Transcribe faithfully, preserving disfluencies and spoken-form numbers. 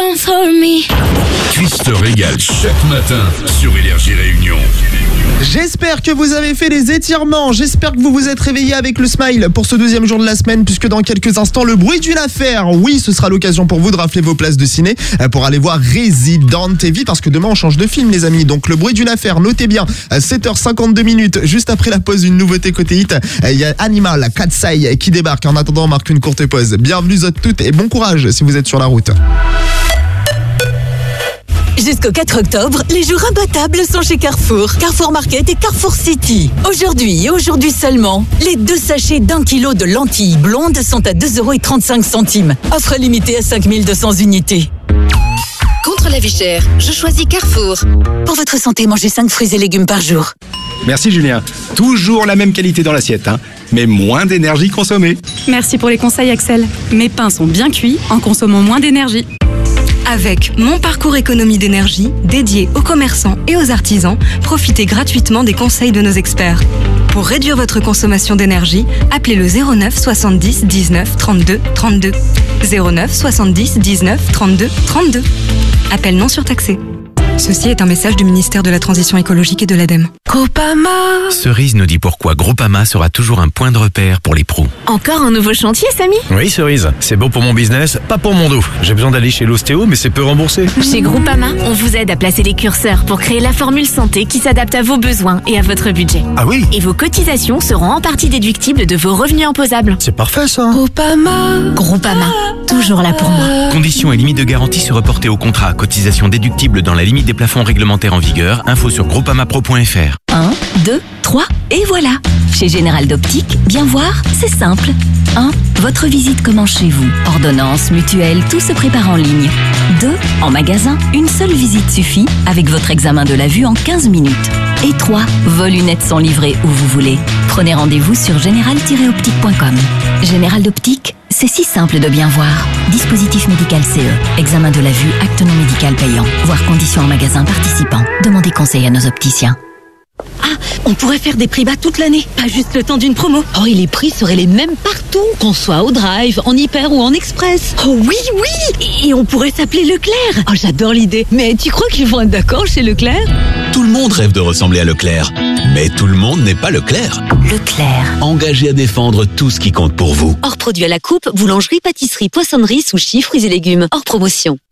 one for me. Twist régale chaque matin sur Énergie Réunion. J'espère que vous avez fait les étirements, j'espère que vous vous êtes réveillés avec le smile pour ce deuxième jour de la semaine, puisque dans quelques instants, le bruit d'une affaire. Oui, ce sera l'occasion pour vous de rafler vos places de ciné pour aller voir Resident Evil, parce que demain on change de film les amis. Donc le bruit d'une affaire, notez bien, sept heures cinquante-deux minutes, juste après la pause, une nouveauté côté hit. Il y a Animal, Katsai qui débarque. En attendant, on marque une courte pause. Bienvenue à toutes et bon courage si vous êtes sur la route. Jusqu'au quatre octobre, les jours imbattables sont chez Carrefour. Carrefour Market et Carrefour City. Aujourd'hui et aujourd'hui seulement, les deux sachets d'un kilo de lentilles blondes sont à deux euros trente-cinq centimes. Offre limitée à cinq mille deux cents unités. Contre la vie chère, je choisis Carrefour. Pour votre santé, mangez cinq fruits et légumes par jour. Merci Julien. Toujours la même qualité dans l'assiette, hein, mais moins d'énergie consommée. Merci pour les conseils Axel. Mes pains sont bien cuits en consommant moins d'énergie. Avec Mon Parcours Économie d'énergie, dédié aux commerçants et aux artisans, profitez gratuitement des conseils de nos experts. Pour réduire votre consommation d'énergie, appelez le zéro neuf soixante-dix dix-neuf trente-deux trente-deux. zéro neuf soixante-dix dix-neuf trente-deux trente-deux. Appel non surtaxé. Ceci est un message du ministère de la Transition écologique et de l'ADEME. Groupama. Cerise nous dit pourquoi Groupama sera toujours un point de repère pour les pros. Encore un nouveau chantier, Samy ? Oui, Cerise. C'est bon pour mon business, pas pour mon dos. J'ai besoin d'aller chez l'ostéo, mais c'est peu remboursé. Chez Groupama, on vous aide à placer les curseurs pour créer la formule santé qui s'adapte à vos besoins et à votre budget. Ah oui ? Et vos cotisations seront en partie déductibles de vos revenus imposables. C'est parfait, ça. Groupama. Groupama. Toujours là pour moi. Conditions et limites de garantie se reporter au contrat. Cotisation déductible dans la limite des plafonds réglementaires en vigueur. Info sur groupama pro point f r. un, deux, trois, et voilà. Chez Général d'Optique, bien voir, c'est simple. un. Votre visite commence chez vous. Ordonnance, mutuelle, tout se prépare en ligne. deux. En magasin, une seule visite suffit avec votre examen de la vue en quinze minutes. Et trois. Vos lunettes sont livrées où vous voulez. Prenez rendez-vous sur général tiret optique point com. Général d'Optique, c'est si simple de bien voir. Dispositif médical C E. Examen de la vue, acte non médical payant. Voir conditions en magasin participant. Demandez conseil à nos opticiens. Ah, on pourrait faire des prix bas toute l'année, pas juste le temps d'une promo. Oh, et les prix seraient les mêmes partout, qu'on soit au drive, en hyper ou en express. Oh oui, oui. Et on pourrait s'appeler Leclerc. Oh, j'adore l'idée. Mais tu crois qu'ils vont être d'accord chez Leclerc ? Tout le monde rêve de ressembler à Leclerc. Mais tout le monde n'est pas Leclerc. Leclerc. Engagé à défendre tout ce qui compte pour vous. Hors produit à la coupe, boulangerie, pâtisserie, poissonnerie, sushi, fruits et légumes. Hors promotion.